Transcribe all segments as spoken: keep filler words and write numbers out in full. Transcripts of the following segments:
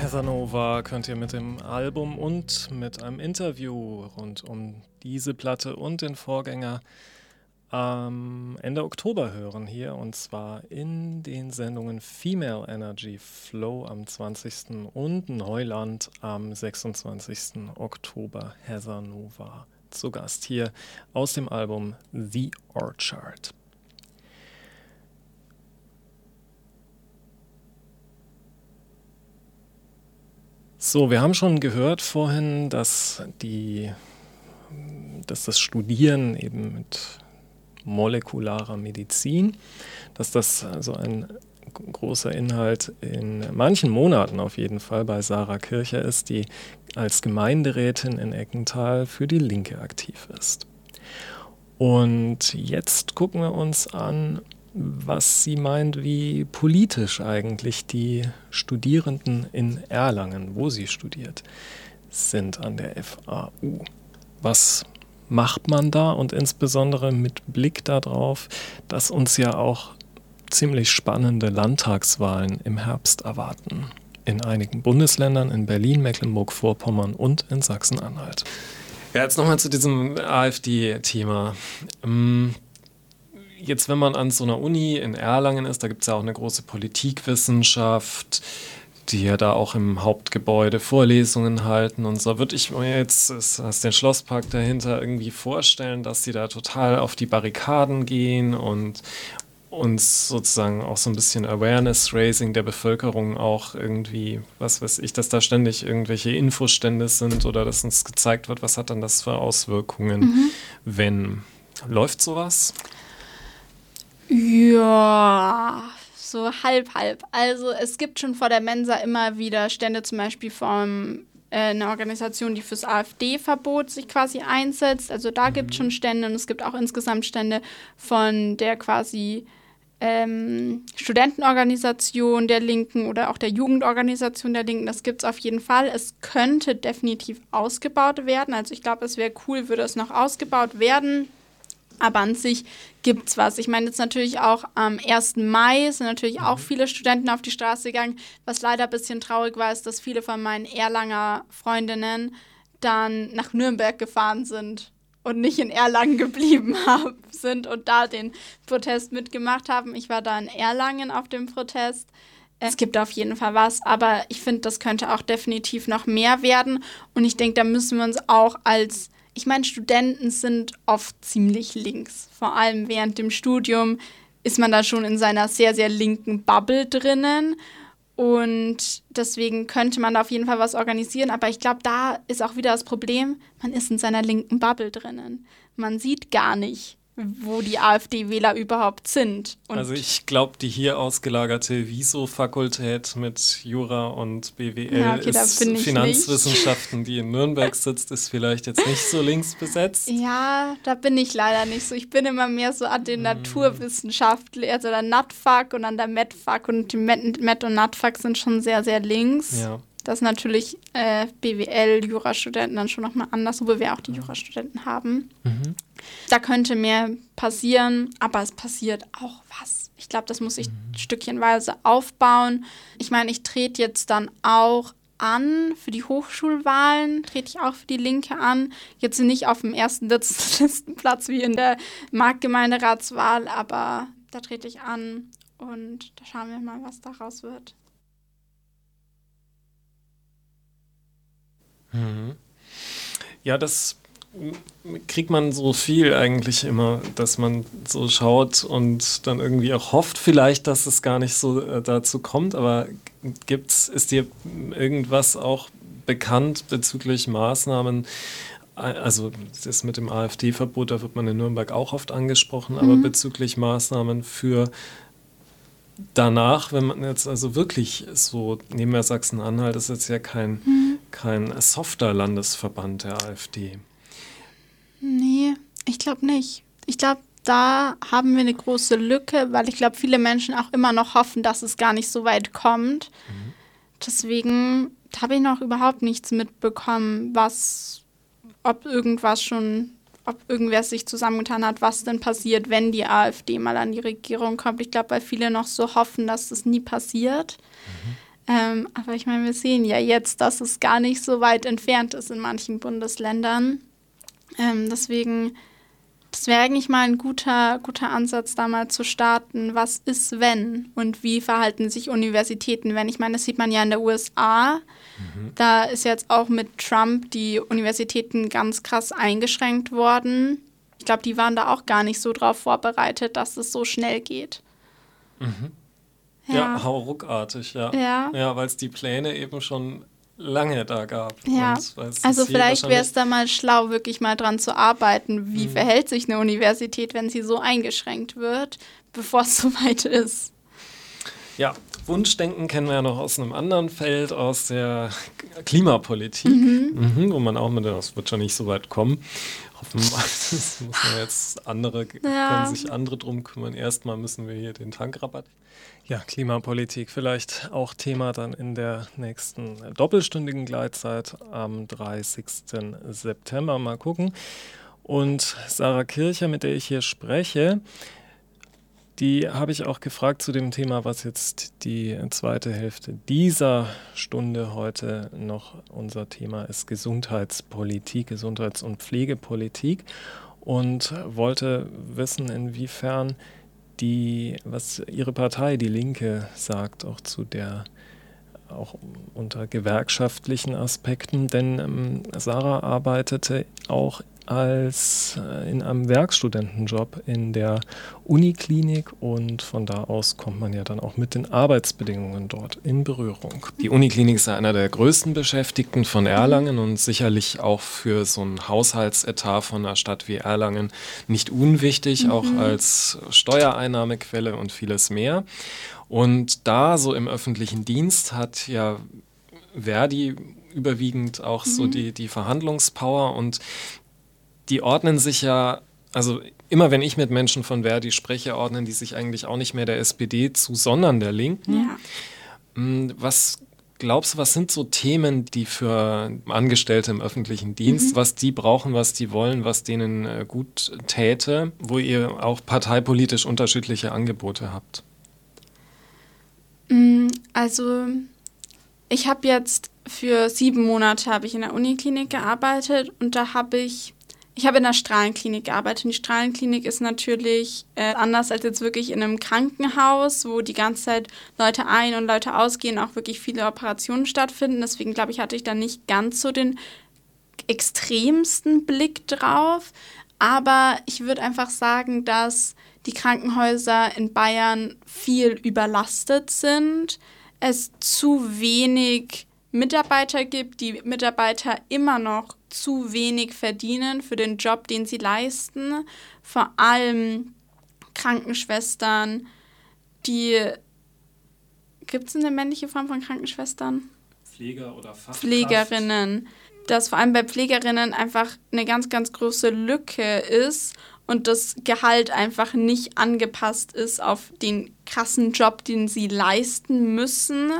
Casanova könnt ihr mit dem Album und mit einem Interview rund um diese Platte und den Vorgänger am Ende Oktober hören hier, und zwar in den Sendungen Female Energy Flow am zwanzigsten und Neuland am sechsundzwanzigsten Oktober. Heather Nova zu Gast hier aus dem Album The Orchard. So, wir haben schon gehört vorhin, dass, die, dass das Studieren eben mit molekularer Medizin, dass das also ein großer Inhalt in manchen Monaten auf jeden Fall bei Sarah Kircher ist, die als Gemeinderätin in Eckental für die Linke aktiv ist. Und jetzt gucken wir uns an, was sie meint, wie politisch eigentlich die Studierenden in Erlangen, wo sie studiert, sind an der F A U. Was macht man da, und insbesondere mit Blick darauf, dass uns ja auch ziemlich spannende Landtagswahlen im Herbst erwarten. In einigen Bundesländern, in Berlin, Mecklenburg-Vorpommern und in Sachsen-Anhalt. Ja, jetzt nochmal zu diesem AfD-Thema. Jetzt, wenn man an so einer Uni in Erlangen ist, da gibt es ja auch eine große Politikwissenschaft, die ja da auch im Hauptgebäude Vorlesungen halten und so, würde ich mir jetzt aus den Schlosspark dahinter irgendwie vorstellen, dass sie da total auf die Barrikaden gehen und uns sozusagen auch so ein bisschen Awareness-Raising der Bevölkerung auch irgendwie, was weiß ich, dass da ständig irgendwelche Infostände sind oder dass uns gezeigt wird, was hat dann das für Auswirkungen, mhm. wenn. Läuft sowas? Ja, so halb, halb. Also es gibt schon vor der Mensa immer wieder Stände, zum Beispiel von äh, einer Organisation, die fürs AfD-Verbot sich quasi einsetzt. Also da mhm. gibt es schon Stände, und es gibt auch insgesamt Stände von der quasi ähm, Studentenorganisation der Linken oder auch der Jugendorganisation der Linken. Das gibt es auf jeden Fall. Es könnte definitiv ausgebaut werden. Also ich glaube, es wäre cool, würde es noch ausgebaut werden. Aber an sich gibt's was. Ich meine, jetzt natürlich auch am ersten Mai sind natürlich auch viele Studenten auf die Straße gegangen. Was leider ein bisschen traurig war, ist, dass viele von meinen Erlanger Freundinnen dann nach Nürnberg gefahren sind und nicht in Erlangen geblieben haben, sind und da den Protest mitgemacht haben. Ich war da in Erlangen auf dem Protest. Es gibt auf jeden Fall was, aber ich finde, das könnte auch definitiv noch mehr werden. Und ich denke, da müssen wir uns auch als Ich meine, Studenten sind oft ziemlich links. Vor allem während dem Studium ist man da schon in seiner sehr, sehr linken Bubble drinnen. Und deswegen könnte man da auf jeden Fall was organisieren. Aber ich glaube, da ist auch wieder das Problem, man ist in seiner linken Bubble drinnen. Man sieht gar nicht, wo die AfD-Wähler überhaupt sind. Und also ich glaube, die hier ausgelagerte Wieso-Fakultät mit Jura und B W L ja, okay, ist Finanzwissenschaften, die in Nürnberg sitzt, ist vielleicht jetzt nicht so links besetzt. Ja, da bin ich leider nicht so. Ich bin immer mehr so an den mm. Naturwissenschaften, also der NatFak und an der MedFak, und die Med, Med und NatFak sind schon sehr, sehr links. Ja. Das ist natürlich äh, B W L-Jurastudenten dann schon nochmal anders, wo wir auch die Jurastudenten haben. Mhm. Da könnte mehr passieren, aber es passiert auch was. Ich glaube, das muss ich mhm. stückchenweise aufbauen. Ich meine, ich trete jetzt dann auch an für die Hochschulwahlen, trete ich auch für die Linke an. Jetzt nicht auf dem ersten Listenplatz wie in der Marktgemeinderatswahl, aber da trete ich an und da schauen wir mal, was daraus wird. Ja, das kriegt man so viel eigentlich immer, dass man so schaut und dann irgendwie auch hofft vielleicht, dass es gar nicht so äh, dazu kommt, aber gibt's, ist dir irgendwas auch bekannt bezüglich Maßnahmen? Also das mit dem AfD-Verbot, da wird man in Nürnberg auch oft angesprochen, mhm. aber bezüglich Maßnahmen für danach, wenn man jetzt also wirklich so, nehmen wir Sachsen-Anhalt, ist jetzt ja kein, mhm. kein softer Landesverband der AfD. Nee, ich glaube nicht. Ich glaube, da haben wir eine große Lücke, weil ich glaube, viele Menschen auch immer noch hoffen, dass es gar nicht so weit kommt. Mhm. Deswegen habe ich noch überhaupt nichts mitbekommen, was, ob irgendwas schon, ob irgendwer sich zusammengetan hat, was denn passiert, wenn die AfD mal an die Regierung kommt. Ich glaube, weil viele noch so hoffen, dass das nie passiert. Mhm. Ähm, aber ich meine, wir sehen ja jetzt, dass es gar nicht so weit entfernt ist in manchen Bundesländern. Ähm, deswegen, das wäre eigentlich mal ein guter, guter Ansatz, da mal zu starten. Was ist, wenn? Und wie verhalten sich Universitäten, wenn? Ich meine, das sieht man ja in der U S A. Mhm. Da ist jetzt auch mit Trump die Universitäten ganz krass eingeschränkt worden. Ich glaube, die waren da auch gar nicht so drauf vorbereitet, dass es so schnell geht. Mhm. Ja, ja hauruckartig, ja. Ja, ja weil es die Pläne eben schon lange da gab. Ja, also vielleicht wäre es da mal schlau, wirklich mal dran zu arbeiten, wie mhm. verhält sich eine Universität, wenn sie so eingeschränkt wird, bevor es so weit ist. Ja, Wunschdenken kennen wir ja noch aus einem anderen Feld, aus der Klimapolitik, mhm. Mhm, wo man auch mit, das wird schon nicht so weit kommen. Hoffen wir, das muss man jetzt andere, ja. können sich andere drum kümmern. Erstmal müssen wir hier den Tankrabatt. Ja, Klimapolitik vielleicht auch Thema dann in der nächsten doppelstündigen Gleitzeit am dreißigsten September. Mal gucken. Und Sarah Kircher, mit der ich hier spreche, die habe ich auch gefragt zu dem Thema, was jetzt die zweite Hälfte dieser Stunde heute noch unser Thema ist, Gesundheitspolitik, Gesundheits- und Pflegepolitik, und wollte wissen, inwiefern die, was ihre Partei, die Linke, sagt, auch zu der, auch unter gewerkschaftlichen Aspekten, denn ähm, Sarah arbeitete auch als äh, in einem Werkstudentenjob in der Uniklinik, und von da aus kommt man ja dann auch mit den Arbeitsbedingungen dort in Berührung. Die Uniklinik ist ja einer der größten Beschäftigten von Erlangen und sicherlich auch für so einen Haushaltsetat von einer Stadt wie Erlangen nicht unwichtig, mhm. auch als Steuereinnahmequelle und vieles mehr. Und da so im öffentlichen Dienst hat ja Verdi überwiegend auch mhm. so die, die Verhandlungspower, und die ordnen sich ja, also immer wenn ich mit Menschen von Verdi spreche, ordnen die sich eigentlich auch nicht mehr der S P D zu, sondern der Linken. Ja. Was glaubst du, was sind so Themen, die für Angestellte im öffentlichen Dienst, mhm. was die brauchen, was die wollen, was denen gut täte, wo ihr auch parteipolitisch unterschiedliche Angebote habt? Also ich habe jetzt für sieben Monate habe ich in der Uniklinik gearbeitet, und da habe ich Ich habe in der Strahlenklinik gearbeitet. Und die Strahlenklinik ist natürlich äh, anders als jetzt wirklich in einem Krankenhaus, wo die ganze Zeit Leute ein- und Leute ausgehen, auch wirklich viele Operationen stattfinden. Deswegen, glaube ich, hatte ich da nicht ganz so den extremsten Blick drauf. Aber ich würde einfach sagen, dass die Krankenhäuser in Bayern viel überlastet sind. Es zu wenig Mitarbeiter gibt, die Mitarbeiter immer noch zu wenig verdienen für den Job, den sie leisten. Vor allem Krankenschwestern, die, gibt es eine männliche Form von Krankenschwestern? Pfleger oder Fachkraft. Pflegerinnen. Dass vor allem bei Pflegerinnen einfach eine ganz, ganz große Lücke ist und das Gehalt einfach nicht angepasst ist auf den krassen Job, den sie leisten müssen.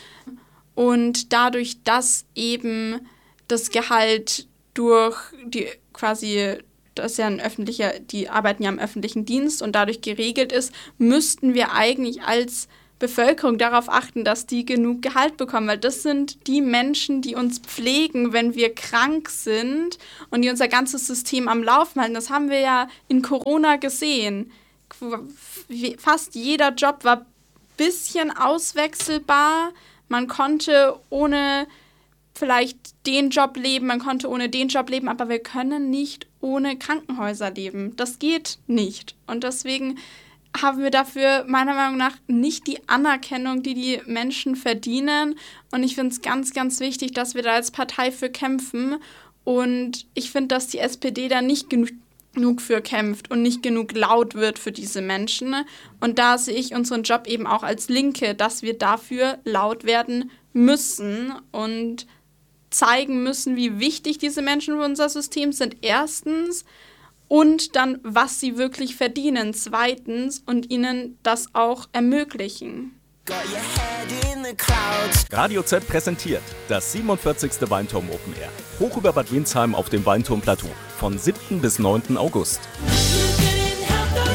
Und dadurch, dass eben das Gehalt durch die quasi, das ist ja ein öffentlicher, die arbeiten ja im öffentlichen Dienst und dadurch geregelt ist, müssten wir eigentlich als Bevölkerung darauf achten, dass die genug Gehalt bekommen, weil das sind die Menschen, die uns pflegen, wenn wir krank sind und die unser ganzes System am Laufen halten. Das haben wir ja in Corona gesehen. Fast jeder Job war ein bisschen auswechselbar. Man konnte ohne vielleicht den Job leben, man konnte ohne den Job leben, aber wir können nicht ohne Krankenhäuser leben. Das geht nicht. Und deswegen haben wir dafür meiner Meinung nach nicht die Anerkennung, die die Menschen verdienen. Und ich finde es ganz, ganz wichtig, dass wir da als Partei für kämpfen. Und ich finde, dass die S P D da nicht genug genug für kämpft und nicht genug laut wird für diese Menschen. Und da sehe ich unseren Job eben auch als Linke, dass wir dafür laut werden müssen und zeigen müssen, wie wichtig diese Menschen für unser System sind, erstens, und dann, was sie wirklich verdienen, zweitens, und ihnen das auch ermöglichen. Radio Z präsentiert das siebenundvierzigste Weinturm Open Air. Hoch über Bad Windsheim auf dem Weinturmplateau. Von siebten bis neunten August.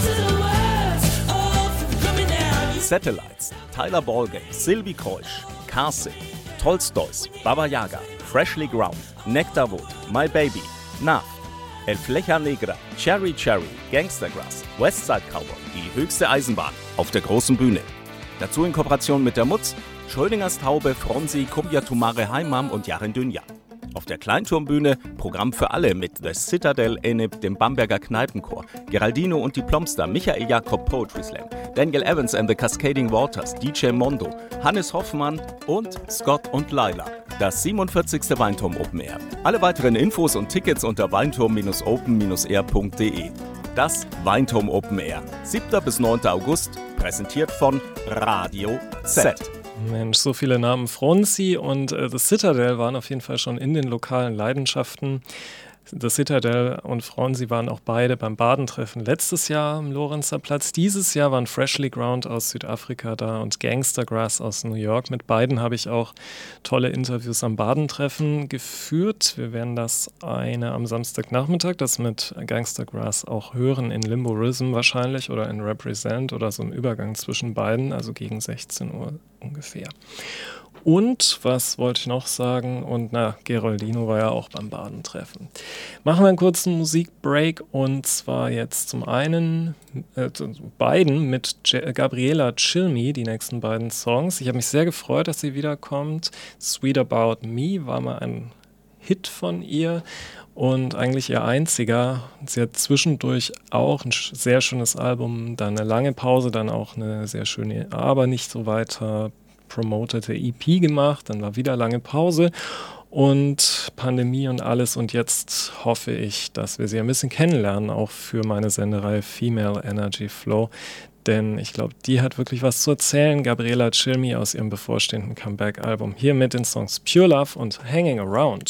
Satellites, Tyler Ballgame, Sylvie Kreusch, Carsick, Tolstoys, Baba Yaga, Freshly Ground, Nectarwood, My Baby, Nav, El Flecha Negra, Cherry Cherry, Gangstergrass, Westside Cowboy, die höchste Eisenbahn auf der großen Bühne. Dazu in Kooperation mit der Mutz, Schrödingers Taube, Fronsi, Kumbia Tumare Heimam und Jaren Dünja. Auf der Kleinturmbühne Programm für alle mit The Citadel, Enib, dem Bamberger Kneipenchor, Geraldino und die Plomster, Michael Jakob Poetry Slam, Daniel Evans and the Cascading Waters, D J Mondo, Hannes Hoffmann und Scott und Laila. Das siebenundvierzigste Weinturm Open Air. Alle weiteren Infos und Tickets unter weinturm open air punkt de. Das Weinturm Open Air. siebter bis neunter August, präsentiert von Radio Z. Mensch, so viele Namen. Fronsi und äh, The Citadel waren auf jeden Fall schon in den lokalen Leidenschaften. The Citadel und Fronsi waren auch beide beim Badentreffen letztes Jahr am Lorenzer Platz. Dieses Jahr waren Freshly Ground aus Südafrika da und Gangstergrass aus New York. Mit beiden habe ich auch tolle Interviews am Badentreffen geführt. Wir werden das eine am Samstagnachmittag, das mit Gangstergrass auch hören, in Limbo Rhythm wahrscheinlich oder in Represent oder so im Übergang zwischen beiden, also gegen sechzehn Uhr ungefähr. Und, was wollte ich noch sagen? Und na, Geraldino war ja auch beim Badentreffen. Machen wir einen kurzen Musikbreak und zwar jetzt zum einen, äh, zu beiden mit J- Gabriela Chilmi, die nächsten beiden Songs. Ich habe mich sehr gefreut, dass sie wiederkommt. Sweet About Me war mal ein Hit von ihr und eigentlich ihr einziger. Sie hat zwischendurch auch ein sehr schönes Album, dann eine lange Pause, dann auch eine sehr schöne, aber nicht so weiter promotete E P gemacht, dann war wieder lange Pause und Pandemie und alles und jetzt hoffe ich, dass wir sie ein bisschen kennenlernen, auch für meine Sendereihe Female Energy Flow, denn ich glaube, die hat wirklich was zu erzählen. Gabriela Chilmi aus ihrem bevorstehenden Comeback-Album hier mit den Songs Pure Love und Hanging Around.